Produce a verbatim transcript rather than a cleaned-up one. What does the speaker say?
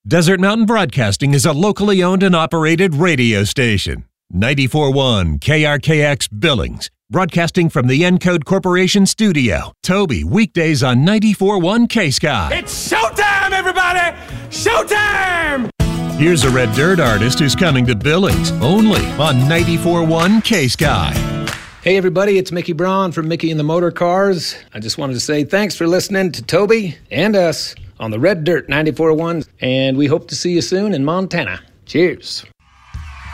Desert Mountain Broadcasting is a locally owned and operated radio station. ninety-four point one K R K X Billings, broadcasting from the Encode Corporation studio. Toby, weekdays on ninety-four point one K-Sky. It's showtime, everybody! Showtime! Here's a Red Dirt artist who's coming to Billings, only on ninety-four point one K-Sky. Hey everybody, it's Mickey Braun from Mickey and the Motor Cars. I just wanted to say thanks for listening to Toby and us on the Red Dirt ninety-four point one, and we hope to see you soon in Montana. Cheers.